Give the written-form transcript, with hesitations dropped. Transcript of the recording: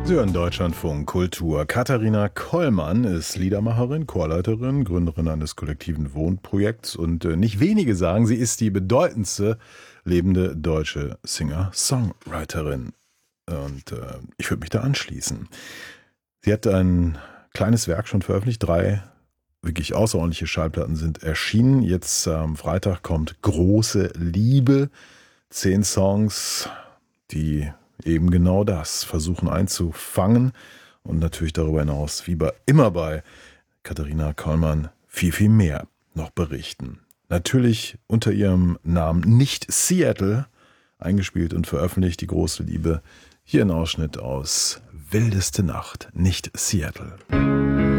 Sie hören Deutschlandfunk Kultur. Katharina Kollmann ist Liedermacherin, Chorleiterin, Gründerin eines kollektiven Wohnprojekts und nicht wenige sagen, sie ist die bedeutendste lebende deutsche Singer-Songwriterin. Und ich würde mich da anschließen. Sie hat ein kleines Werk schon veröffentlicht, 3 wirklich außerordentliche Schallplatten sind erschienen. Jetzt am Freitag kommt Große Liebe, 10 Songs, die eben genau das versuchen einzufangen und natürlich darüber hinaus, wie immer bei Katharina Kollmann, viel, viel mehr noch berichten. Natürlich unter ihrem Namen Nicht Seattle, eingespielt und veröffentlicht, die Große Liebe. Hier ein Ausschnitt aus Wildeste Nacht, Nicht Seattle.